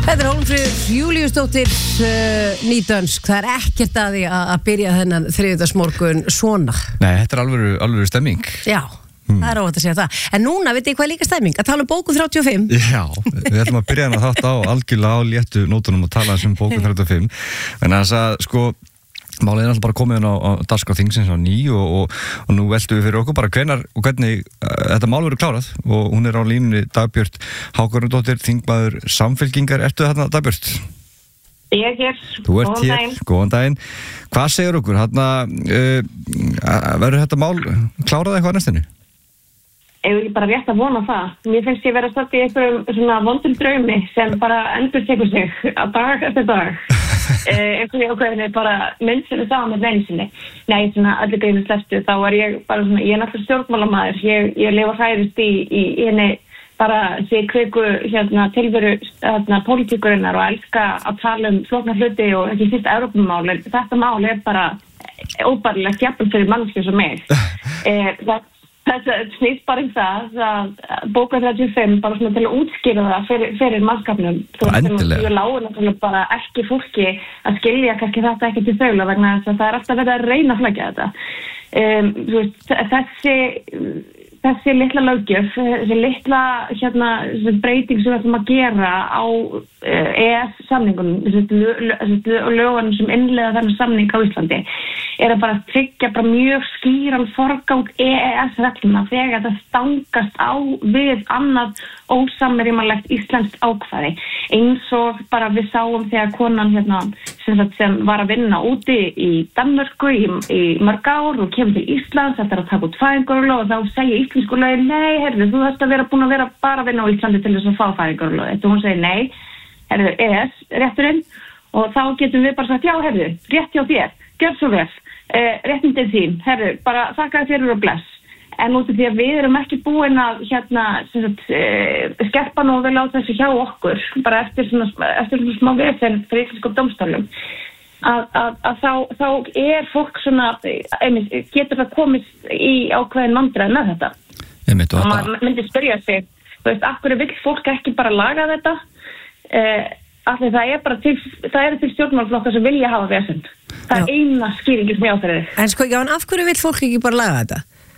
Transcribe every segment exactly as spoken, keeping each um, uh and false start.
Þetta er Hólmfríður Júlíusdóttir uh, nýdönsk. Það er ekkert að því að, að byrja þennan þriðjudagsmorgun svona. Nei, þetta er alvöru, alvöru stemming. Já, hmm. það er óvægt að segja það. En núna, veit ég hvað er líka stemming? Að tala um bóku þrjátíu og fimm. Já, við ætlum að byrja hana þátt á algjörlega á léttu nótunum og tala um bóku þrjátíu og fimm. En þess að, sko, málið er alltaf bara komið inn á, á dagskrá þingsins á ný og, og, og nú veltum við fyrir okkur bara hvenar og hvernig uh, þetta mál verður klárað og hún er á línunni Dagbjört Hákonardóttir, þingmaður Samfylkingar. Ertu þarna, Dagbjört? Ég er hér. Þú ert góðan hér, daginn. góðan daginn. Hvað segir okkur? Þarna, uh, verður þetta mál klárað eitthvað næstinu? Ég vil bara rétt að vona það. Mér finnst ég vera stödd í einhverjum svona vondum draumi sem bara endur tekur sig að dag eftir dag. eh, einhverju ákveðinni bara myndsinu saman með neins sinni. Nei, svona allir greinu slestu, þá er ég bara svona, ég er náttúrulega stjórnmálamaður, ég, ég lifa hærist í, í, í henni bara sé kviku hérna tilveru hérna pólitíkurinnar og elska að tala um flókna hluti og ekki síst Evrópumál. Þetta mál er bara óbærilegt jafnvel fyrir manneskju sem mig. eh, það Þetta snýst bara um það að bóka þrjátíu og fimm bara svona til að útskýra það fyrir, fyrir mannskapnum. Endilega. Ég lágur náttúrulega bara ekki fólki að skilja kannski þetta ekki til þaula vegna þess að það er alltaf verið að reyna að flækja þetta. Um, veist, þessi, þessi litla löggjöf, þessi litla hérna, þessi breyting sem við ætlum að gera á uh, E E S-samningunum, þessi lögunum sem innleiða þennan samning á Íslandi, er að bara tryggja bara mjög skýran forgang E E S-regluna þegar það stangast á við annað ósamrýmanlegt íslenskt ákvæði. Eins og bara við sáum þegar konan hérna, sem, sagt, sem var að vinna úti í Danmörku í, í mörg ár og kemur til Íslands eftir að taka út fæðingarorlof og þá segja íslensku lögin, nei, herðu, þú þarft að vera búin að vera bara að vinna á Íslandi til þess að fá fæðingarorlof. Þetta hún segir, nei, herðu, E E S-rétturinn og þá getum við bara sagt, já, herðu, rétt hjá þér, gjör svo vel. Uh, réttindin þín, herru, bara þakka þér fyrir og bless. En út af því að við erum ekki búin að hérna, sem sagt, uh, skerpa nú vel á þessu hjá okkur, bara eftir svona, eftir svona smá vesen fyrir íslenskum dómstólum, að, að, að þá, þá er fólk svona, einmitt, getur það komist í ákveðin vandræði með þetta. Einmitt, og, og maður myndi spyrja sig, þú veist, af hverju vill fólk ekki bara laga þetta? Uh, Allir það er bara til, það eru til stjórnmálaflokkar sem vilja hafa vesen. Það er eina skýringin sem ég á þeirri. En sko, já, en af hverju vill fólk ekki bara laga þetta?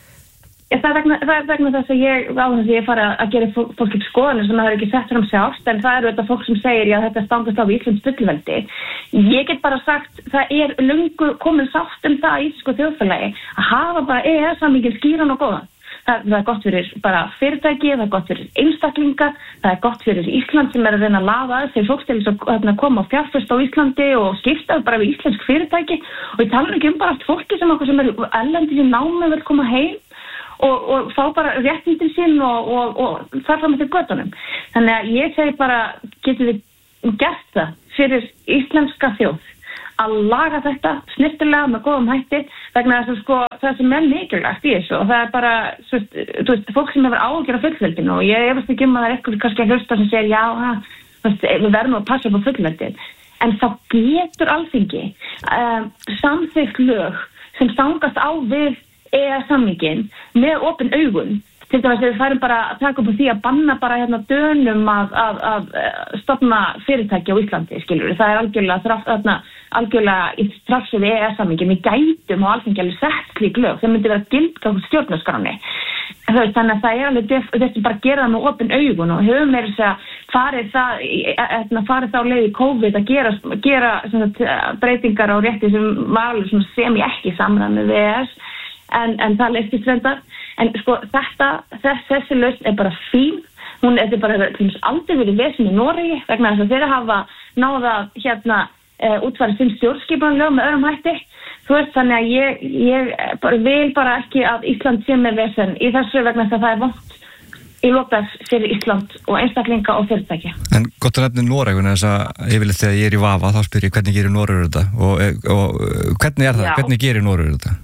Ja, það er vegna, það er vegna þess að ég, á þess að ég fara að gera fólk upp skoðanir sem það er ekki sett fram sjálft, en það eru þetta fólk sem segir, já, þetta stangast á við Íslands fullveldi. Ég get bara sagt, það er löngu komin sátt um það í íslensku þjóðfélagi að hafa bara E E S-samninginn skýran og góðan. Það, það er gott fyrir bara fyrirtæki, það er gott fyrir einstaklinga, það er gott fyrir Ísland sem er að reyna að laða að þeir fólk til þess að koma á fjárfest á Íslandi og skipta bara við íslensk fyrirtæki og við talum ekki um bara allt fólki sem okkur sem er erlendis í námi vil koma heim og, og fá bara réttindin sín og, og, og þar fram til göttunum. Þannig að ég segi bara, getum við gert það fyrir íslenska þjóð að laga þetta snyrtilega með góðum hætti vegna þess að sko það sem er mikilvægt í þessu og það er bara, svo, þú veist, fólk sem hefur áhyggjur af fullveldinu og ég efast ekki um að það er eitthvað kannski að hlusta sem segir já, ha, veist, við verðum að passa upp á fullveldin en þá getur Alþingi um, samþykkt lög sem stangast á við E E S-samninginn með opin augun. Til dæmis að við færum bara að taka upp á því að banna bara hérna dönum að, að, að stofna fyrirtæki á Íslandi, skilur við. Það er algjörlega þrátt, þarna, algjörlega í trafsið E E S-samningin. Við gætum og Alþingi alveg sett slík lög. Það myndi vera gild á stjórnarskráni. Þannig að það er alveg þetta bara að gera það með opin augun og höfum við þess að farið það, etna, farið þá leið í COVID að gera, gera svona, breytingar á rétti sem var alveg sem ég ekki samræmi við E E S en, en það leistist reyndar. En sko þetta, þess, þessi lausn er bara fín, hún er bara aldrei verið vesen í Noregi vegna þess að þeir hafa náða hérna e, útfæra sinn stjórnskipunarlög með öðrum hætti. Þú veist þannig að ég, ég bara, vil bara ekki að Ísland sé með vesen í þessu vegna þess að það er vont í lókdags fyrir Ísland og einstaklinga og fyrirtæki. En gott að nefna Noreg þess að yfirleitt þegar ég er í vafa þá spyr ég hvernig gerir Noregur þetta og, og hvernig er það, Já. hvernig gerir Noregur þetta?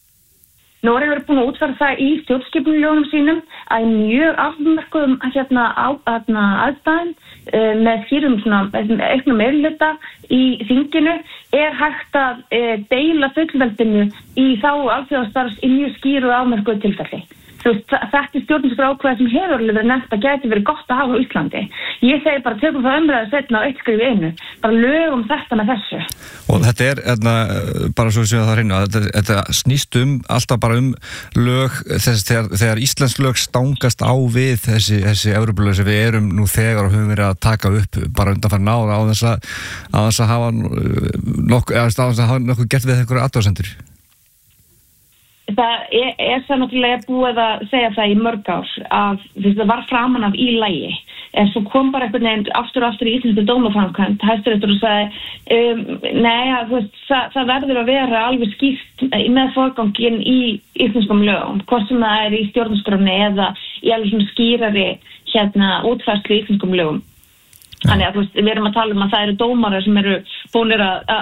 Noreg er búin að útfæra það í stjórnskipunarlögunum sínum að mjög afmörkuðum hérna, á, hérna aðstæðum uh, með skýrum svona auknum meirihluta í þinginu er hægt að uh, deila fullveldinu í þá alþjóðastarfs í mjög skýru og afmörkuðu tilfelli. þú veist, þetta er stjórnarskrárákvæði sem hefur alveg verið nefnt að gæti verið gott að hafa á Íslandi. Ég segi bara, tökum það umræðu setna á eitt skrif í einu, bara lögum þetta með þessu. Og þetta er, etna, bara svo sem það reyna, þetta, þetta snýst um, alltaf bara um lög, þess, þegar, þegar íslensk lög stangast á við þessi, þessi Evrópulög sem við erum nú þegar og höfum verið að taka upp bara undanfarið nára á þess að, á þess að hafa nokkuð, á þess að hafa nokkuð gert við einhverju athugasemdir. Það er, er það náttúrulega búið að segja það í mörg ár að það var framan af í lagi en svo kom bara einhvern veginn aftur og aftur í íslensku dómaframkvæmd Hæstiréttur og sagði um, nei, að, þú veist, það, það verður að vera alveg skýrt með forgangin í íslenskum lögum, hvort sem það er í stjórnarskránni eða í alveg svona skýrari hérna útfærslu í íslenskum lögum. Þannig að við erum að tala um að það eru dómarar sem eru búinir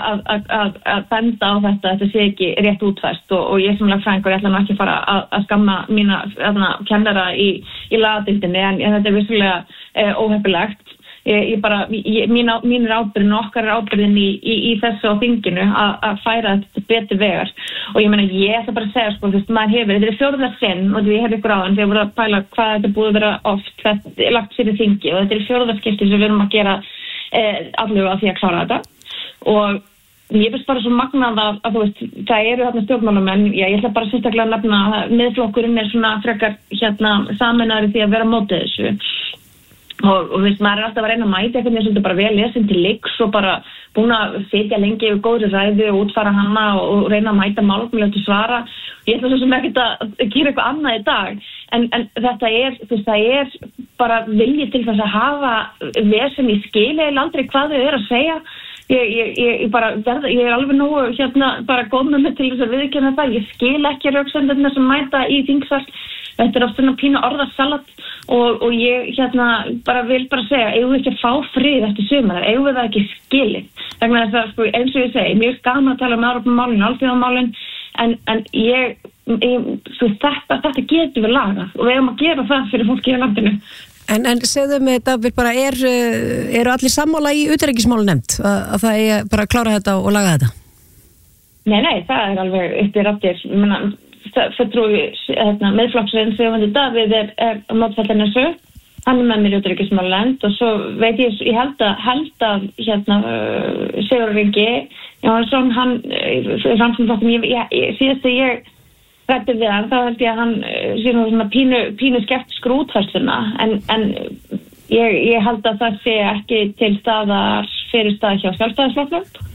að benda á þetta, þetta sé ekki rétt útfært og, og ég sem lagfræðingur ég ætla nú ekki að fara að skamma mína kennara í, í lagadildinni en, en þetta er vissulega eh, óheppilegt. Ég, ég bara, ég, mín, á, mín er ábyrðin og okkar er ábyrðin í, í, í þessu á þinginu að færa þetta betur vegar og ég meina ég ætla bara að segja sko, þú veist, maður hefur, þetta er fjórða sinn og því ég hef ykkur á hann þegar ég voru að pæla hvað þetta búið að vera oft þetta er lagt fyrir þingi og þetta er fjórða skipti sem við erum að gera eh, allavega að því að klára þetta og ég veist bara svo magnað að, að þú veist, það eru þarna stjórnmálamenn, já, ég ætla bara sérstaklega að nefna að miðflokkurinn er svona frekar hérna sameinaður því að vera mótið þessu og, og veist, maður er alltaf að reyna að mæta eitthvað sem þetta bara vel lesin til leiks og bara búin að sitja lengi yfir góðri ræðu og útfara hana og, og reyna að mæta málefnilegt til svara. Ég ætla svo sem ekkert að gera eitthvað annað í dag en, en þetta er, þú veist, það er bara vilji til þess að hafa vesen í skili eða aldrei hvað þau eru að segja. Ég, ég, ég, ég, bara, ég er alveg nógu hérna bara góð með mig til þess að viðurkenna það. Ég skil ekki röksemdirnar sem mæta í þingsal. Þetta er oft svona pínu orðasalat og, og ég hérna bara vil bara segja, eigum við ekki að fá frið eftir sumarar, eigum við það ekki skilið. Vegna þess að sko, eins og ég segi, mér er gaman að tala um Evrópumálin, alþjóðamálin, en, en ég, ég svo þetta, þetta getur við lagað og við eigum að gera það fyrir fólki í landinu. En, en segðu mig, Davíð, bara er, eru allir sammála í utanríkismálanefnd að, að það er bara að klára þetta og laga þetta? Nei, nei, það er alveg uppið rattir, ég meina, það trúi hérna, meðflokksins Sigmundur Davíð er, er mótfallin þessu, hann er með mér í utanríkismálanefnd og svo veit ég, ég held að, held að hérna, uh, Sigurður Ingi Jóhannsson, hann, framsóknarflokkurinn, ég, ég, ég, síðast að ég rætti við hann, þá held ég að hann sé nú svona pínu, pínu skeptiskur útfærsluna, en, en ég, ég held að það sé ekki til staðar fyrir stað hjá Sjálfstæðisflokknum.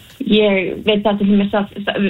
Ég veit að, að,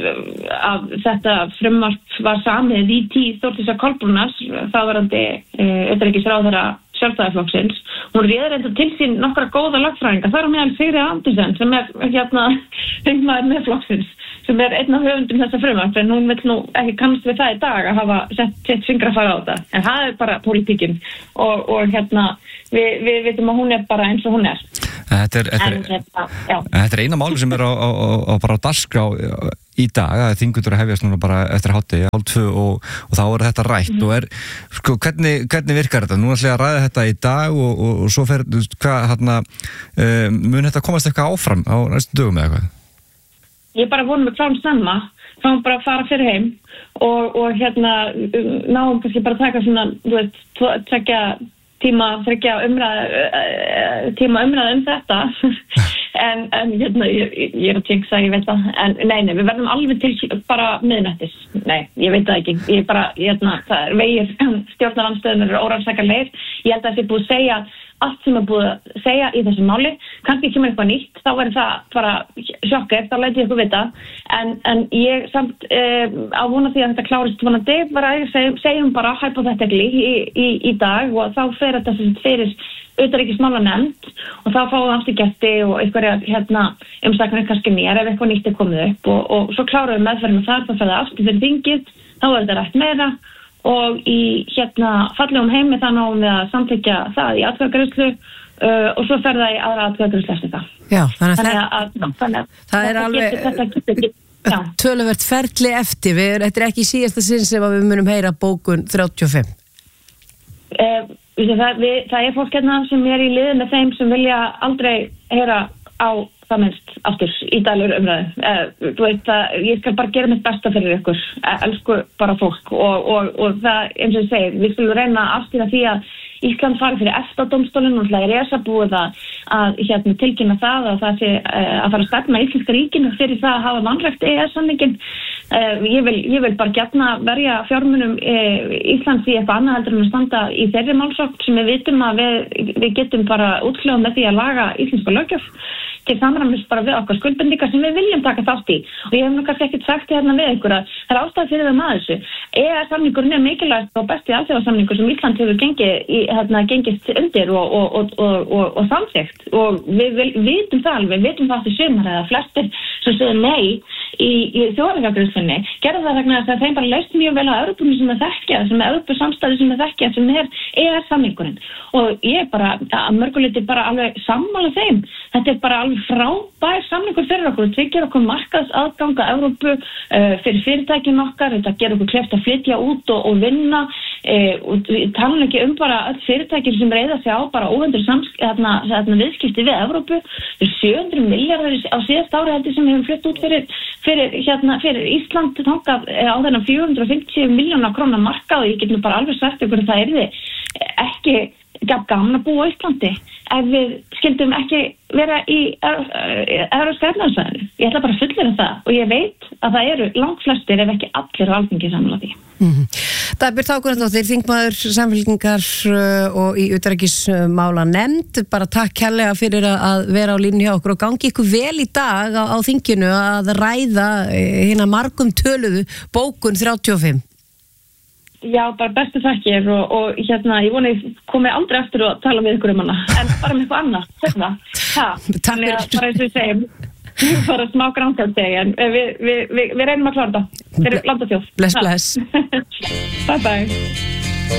að þetta frumvarp var samið í tíð Þórdísar Kolbrúnar, þáverandi utanríkisráðherra Sjálfstæðisflokksins. Hún réður enda til sín nokkra góða lagfræðinga. Það er meðal Sigríður Andersen sem er hérna þingmaður með flokksins, sem er einn af höfundum þessa frumvarp, en hún vil nú ekki kannast við það í dag að hafa sett, sett fingrafar á þetta. En það er bara pólitíkin og, og hérna við, við veitum að hún er bara eins og hún er. Þetta er, þetta, er, en, þetta, þetta er eina máli sem er á, á, á, bara á dagskrá í dag, að þingundur að hefjast núna bara eftir hádegi, hálf tvö og, og þá er þetta rætt mm. og er, sko, hvernig, hvernig virkar þetta? Nú ætla ég að ræða þetta í dag og, og, og svo fer, hvað, hérna, um, mun þetta komast eitthvað áfram á næstu dögum eða eitthvað? Ég bara vonum með klán snemma, þá bara að fara fyrir heim og, og hérna, náum kannski bara taka svona, þú veist, tvekja tíma, þryggja umræða, tíma umræða um þetta, en, en hérna, ég, ég er að tjengsa, ég veit það, en nei, nei, við verðum alveg til bara miðnættis, nei, ég veit það ekki, ég bara, hérna, það er vegið stjórnarandstöðunar eru órannsakalegir, ég held að það sé búið að segja allt sem er búið að segja í þessu máli, kannski kemur eitthvað nýtt, þá verður það bara sjokkert, þá læti ég ykkur vita, en, en ég samt eh, á vona því að þetta klárist vonandi, bara að segjum, segjum bara hypothetically í, í, í dag og þá fer þetta fyrir utanríkismálanefnd og þá fáum við afturgesti og einhverja hérna umsaknir kannski mér ef eitthvað nýtt er komið upp og, og svo klárum við meðferðum þar, þá fer það aftur fyrir þingið, þá er þetta rætt meira og í hérna fallegum heimi þá náum við að samþykkja það í atkvæðagreiðslu uh, og svo fer það í aðra atkvæðagreiðslu eftir það. Já, þannig að, þannig að, að, þannig að það er alveg getur, getur, getur, töluvert ferli eftir, við, þetta er ekki síðasta sinn sem við munum heyra bókun þrjátíu og fimm. Uh, það, við, það er fólk hérna sem er í liði með þeim sem vilja aldrei heyra á það minnst aftur í dælur umræðu. Eh, þú veist að ég skal bara gera mitt besta fyrir ykkur, elsku bara fólk og, og, og það, eins og ég segir, við skulum reyna að afstýra því að Ísland fari fyrir EFTA-dómstólinn og það er ESA búið að, að hérna, tilkynna það að það sé uh, að fara að stefna Íslenska ríkinu fyrir það að hafa vanrækt E E S-samninginn. Uh, ég, vil, ég vil bara gjarna verja fjármunum uh, Íslands í eitthvað annað heldur en að standa í þeirri málsókn sem við vitum að við, við getum bara útkljáð með því að laga íslenska löggjöf til samræmis bara við okkar skuldbindingar sem við viljum taka þátt í. Og ég hef nú kannski ekkert sagt hérna við ykkur að það er ástæða fyrir það maður þessu. E E S-samningurinn er mikilvægt og besti alþjóðasamningur sem Ísland hefur gengið, í, hérna, gengist undir og, og, og, og, og, og samþykkt. Og við, við vitum það alveg, við vitum það til sumar eða flestir sem segir nei í, í þjóðarfjárgreiðslunni gerðu það vegna þess að þeim bara leist mjög vel á Evrópunni sem er þekkja, sem er Evrópusamstarfi sem er þekkja, sem er E E S-samningurinn. Og ég er bara að mörguleiti bara alveg sammála þeim. Þetta er bara alveg frábær samningur fyrir okkur, tryggir okkur markaðsaðgang að Evrópu uh, fyrir fyrirtækin okkar, þetta gerir okkur kleift að flytja út og, og vinna uh, og við talum ekki um bara öll fyrirtækir sem reyða sig á bara óvendur þarna, þarna viðskipti við Evrópu. Það er sjö hundruð milljarðar á síðast ári heldur sem hefur flytt út fyrir, fyrir, hérna, fyrir Ísland þangað á þennan fjögur hundruð og fimmtíu milljóna króna markað og ég get nú bara alveg sagt ykkur að það er ekki gaf gaman að búa á Íslandi ef við skildum ekki vera í Evrópska efnahagssvæðinu. Ég ætla bara að fullyrða það og ég veit að það eru langflestir ef ekki allir á Alþingi sammála því. Mm-hmm. Það er Birta Ágústsdóttir, þingmaður Samfylkingar og í utanríkismála nefnd. Bara takk kærlega fyrir að vera á línunni hjá okkur og gangi ykkur vel í dag á, á þinginu að ræða hina margum töluðu bókun þrjátíu og fimm. Já, bara bestu þakkir og, og hérna, ég vona ég komi aldrei eftir að tala með ykkur um hana, en bara með eitthvað annað, þetta, það. Þannig að bara eins og ég segjum, við fara smá gránkjátt degi, en við, við, við, við reynum að klára þetta fyrir landa þjóð. Bless, bless. Bye bye.